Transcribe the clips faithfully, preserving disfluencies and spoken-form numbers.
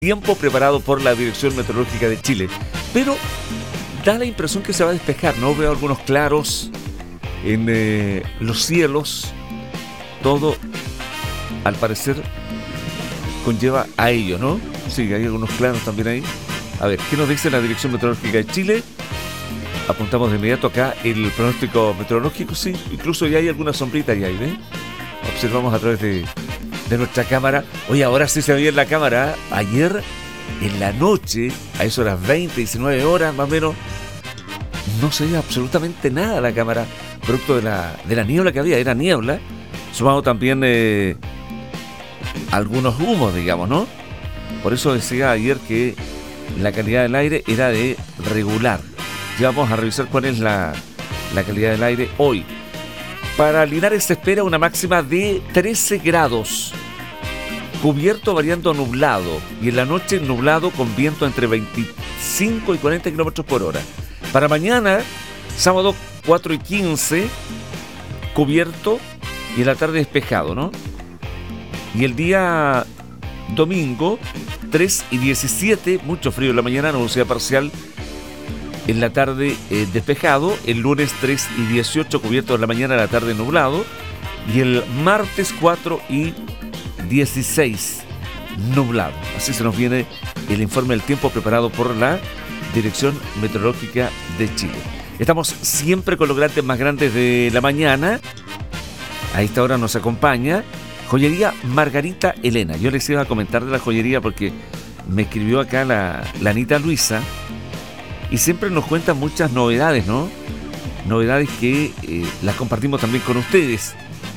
tiempo preparado por la Dirección Meteorológica de Chile, pero da la impresión que se va a despejar, ¿no? Veo algunos claros en eh, los cielos, todo al parecer conlleva a ello, ¿no? Sí, hay algunos claros también ahí. A ver, ¿qué nos dice la Dirección Meteorológica de Chile? Apuntamos de inmediato acá el pronóstico meteorológico, sí, incluso ya hay alguna sombrita ya ahí, ¿ves? Observamos a través de, de nuestra cámara. Oye, ahora sí se veía en la cámara. Ayer, en la noche, a eso las veinte, diecinueve horas más o menos, no se veía absolutamente nada la cámara, producto de la, de la niebla que había, era niebla, sumado también eh, algunos humos, digamos, ¿no? Por eso decía ayer que la calidad del aire era de regular. Ya vamos a revisar cuál es la, la calidad del aire hoy. Para Linares se espera una máxima de trece grados, cubierto variando nublado, y en la noche nublado con viento entre veinticinco y cuarenta kilómetros por hora. Para mañana, sábado cuatro y quince, cubierto, y en la tarde despejado, ¿no? Y el día domingo, tres y diecisiete, mucho frío en la mañana, nubosidad parcial. En la tarde eh, despejado, el lunes tres y dieciocho cubierto en la mañana, en la tarde nublado, y el martes cuatro y dieciséis nublado. Así se nos viene el informe del tiempo preparado por la Dirección Meteorológica de Chile. Estamos siempre con los grandes más grandes de la mañana. A esta hora nos acompaña Joyería Margarita Elena. Yo les iba a comentar de la joyería porque me escribió acá la, la Anita Luisa. Y siempre nos cuentan muchas novedades, ¿no? Novedades que eh, las compartimos también con ustedes.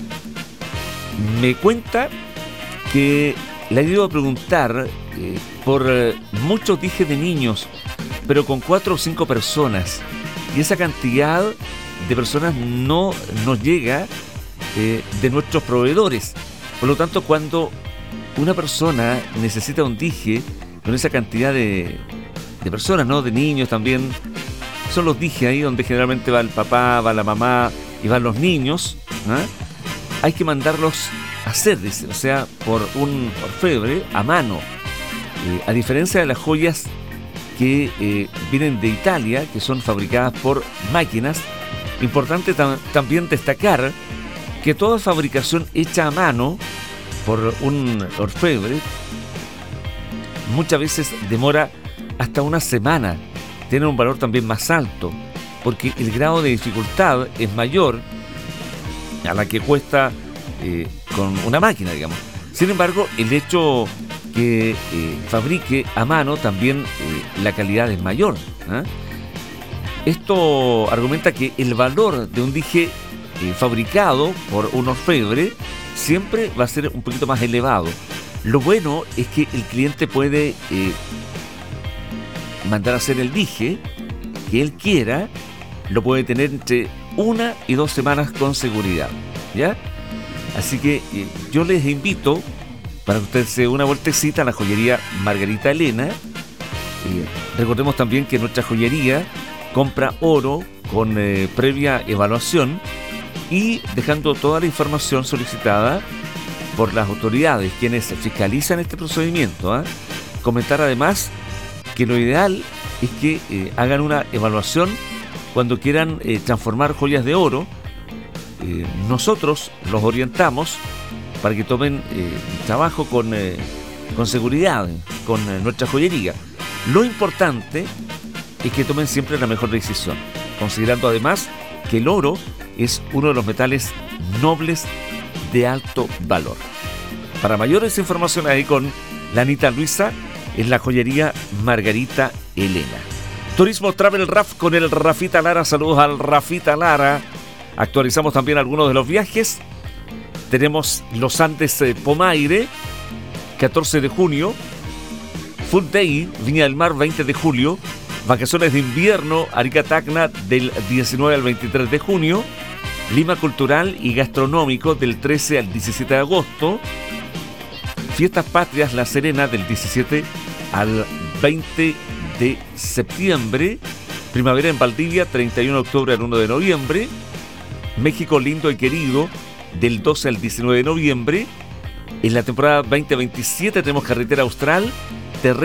Me cuenta que le ha ido a preguntar eh, por eh, muchos dijes de niños, pero con cuatro o cinco personas. Y esa cantidad de personas no nos llega eh, de nuestros proveedores. Por lo tanto, cuando una persona necesita un dije con esa cantidad de... de personas, ¿no? De niños también. Son los dije ahí donde generalmente va el papá, va la mamá y van los niños, ¿eh? Hay que mandarlos a hacer, dice, o sea, por un orfebre a mano. Eh, a diferencia de las joyas que eh, vienen de Italia, que son fabricadas por máquinas, importante tam- también destacar que toda fabricación hecha a mano por un orfebre muchas veces demora hasta una semana, tiene un valor también más alto, porque el grado de dificultad es mayor a la que cuesta eh, con una máquina, digamos. Sin embargo, el hecho que eh, fabrique a mano también eh, la calidad es mayor, ¿eh? Esto argumenta que el valor de un dije eh, fabricado por un orfebre siempre va a ser un poquito más elevado. Lo bueno es que el cliente puede eh, mandar a hacer el dije que él quiera, lo puede tener entre una y dos semanas con seguridad, ¿ya? Así que eh, yo les invito para que usted se dé una vueltecita a la joyería Margarita Elena. Eh, recordemos también que nuestra joyería compra oro con eh, previa evaluación y dejando toda la información solicitada por las autoridades, quienes fiscalizan este procedimiento, ¿eh? Comentar además que lo ideal es que eh, hagan una evaluación cuando quieran eh, transformar joyas de oro. Eh, nosotros los orientamos para que tomen eh, trabajo con, eh, con seguridad, con eh, nuestra joyería. Lo importante es que tomen siempre la mejor decisión, considerando además que el oro es uno de los metales nobles de alto valor. Para mayores informaciones ahí con la Anita Luisa, en la joyería Margarita Elena. Turismo Travel Raf con el Rafita Lara. Saludos al Rafita Lara. Actualizamos también algunos de los viajes. Tenemos los Andes eh, Pomaire, catorce de junio. Full Day, Viña del Mar, veinte de julio. Vacaciones de invierno, Arica Tacna, del diecinueve al veintitrés de junio. Lima Cultural y Gastronómico, del trece al diecisiete de agosto. Fiestas Patrias La Serena, del diecisiete al veinte de septiembre. Primavera en Valdivia, treinta y uno de octubre al uno de noviembre. México Lindo y Querido, del doce al diecinueve de noviembre. En la temporada veinte veintisiete tenemos Carretera Austral